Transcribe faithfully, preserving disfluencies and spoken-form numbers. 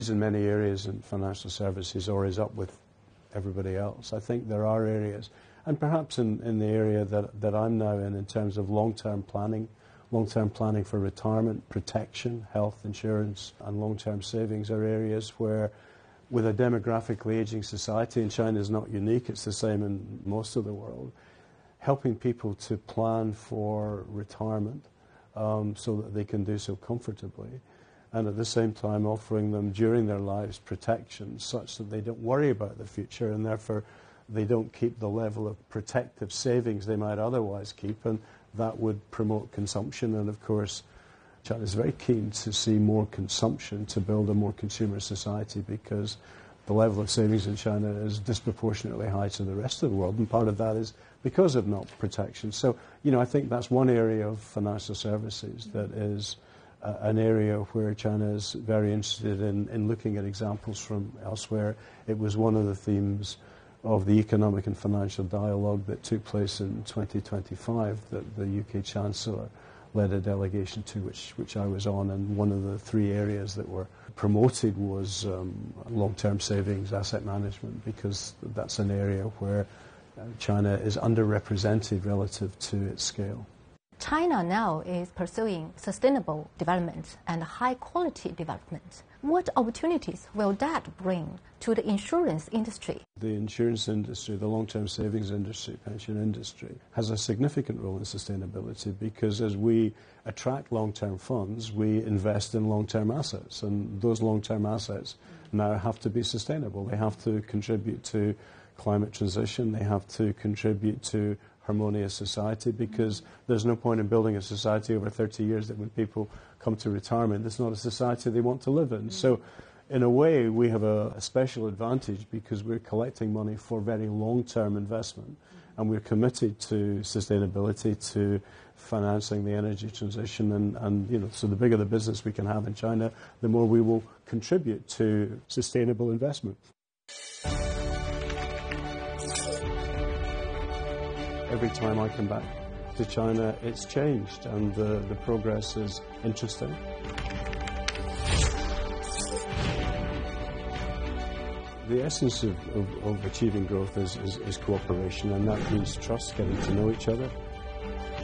In many areas in financial services or is up with everybody else. I think there are areas, and perhaps in, in the area that, that I'm now in, in terms of long-term planning, long-term planning for retirement, protection, health insurance, and long-term savings are areas where, with a demographically aging society, and China is not unique, it's the same in most of the world, helping people to plan for retirement um, so that they can do so comfortably, and at the same time offering them during their lives protection such that they don't worry about the future and therefore they don't keep the level of protective savings they might otherwise keep, and that would promote consumption. And of course China is very keen to see more consumption to build a more consumer society, because the level of savings in China is disproportionately high to the rest of the world, and part of that is because of not protection. So, you know, I think that's one area of financial services that is uh, an area where China is very interested in, in looking at examples from elsewhere. It was one of the themes of the economic and financial dialogue that took place in twenty twenty-five that the U K Chancellor led a delegation to, which, which I was on, and one of the three areas that were promoted was um, long-term savings, asset management, because that's an area where uh, China is underrepresented relative to its scale. China now is pursuing sustainable development and high-quality development. What opportunities will that bring to the insurance industry? The insurance industry, the long-term savings industry, pension industry, has a significant role in sustainability, because as we attract long-term funds, we invest in long-term assets, and those long-term assets now have to be sustainable. They have to contribute to climate transition, they have to contribute to harmonious society, because there's no point in building a society over thirty years that when people come to retirement, it's not a society they want to live in. So in a way, we have a, a special advantage because we're collecting money for very long-term investment, and we're committed to sustainability, to financing the energy transition, and, and you know, so the bigger the business we can have in China, the more we will contribute to sustainable investment. Every time I come back to China, it's changed, and the, the progress is interesting. The essence of, of, of achieving growth is, is, is cooperation, and that means trust, getting to know each other.